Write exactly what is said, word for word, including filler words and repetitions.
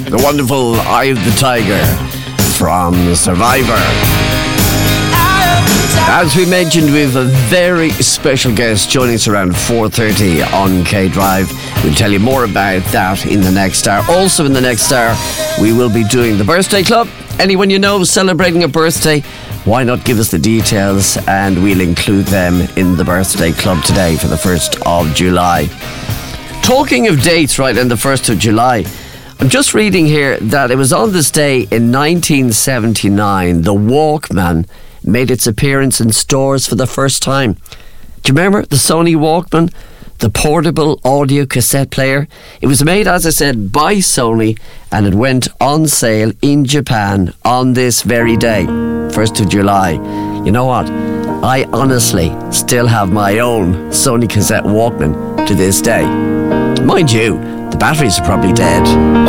the wonderful Eye of the Tiger from Survivor. As we mentioned, we have a very special guest joining us around four thirty on K-Drive. We'll tell you more about that in the next hour. Also in the next hour, we will be doing the Birthday Club. Anyone you know celebrating a birthday, why not give us the details and we'll include them in the Birthday Club today for the first of July. Talking of dates, right, on the first of July, I'm just reading here that it was on this day in nineteen seventy-nine the Walkman made its appearance in stores for the first time. Do you remember the Sony Walkman? The portable audio cassette player. It was made, as I said, by Sony, and it went on sale in Japan on this very day, first of July. You know what? I honestly still have my own Sony cassette Walkman to this day. Mind you, the batteries are probably dead.